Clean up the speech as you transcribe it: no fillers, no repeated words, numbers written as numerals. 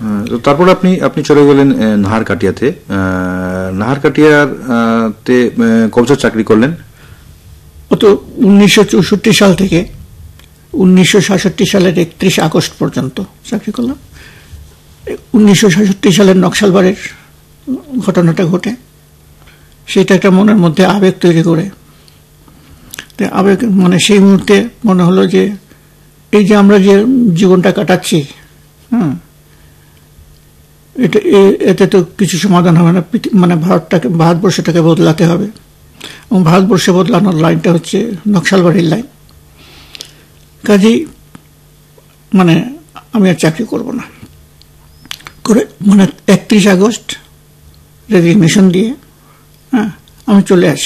তারপর আপনি চলে গেলেন নাহারকাটিয়াতে। নাহারকাটিয়াতে কত বছর চাকরি করলেন? ও তো 1964 সাল থেকে 1966 সালের 31 আগস্ট পর্যন্ত চাকরি করলাম। 1966 সালের নকশালবাড়ির ঘটনাটা ঘটে, সেটা একটা মনের মধ্যে আবেগ তৈরি করে। আবেগ মানে সেই মুহূর্তে মনে হলো যে এই যে আমরা যে জীবনটা কাটাচ্ছি, এতে তো কিছু সমাধান হবে না, মানে ভারতবর্ষটাকে বদলাতে হবে। এবং ভারতবর্ষে বদলানোর লাইনটা হচ্ছে নকশালবাড়ির লাইন। কাজেই মানে আমি আর চাকরি করব না করে মানে 31 আগস্ট রেজিগনেশন দিয়ে আমি চলে আসি।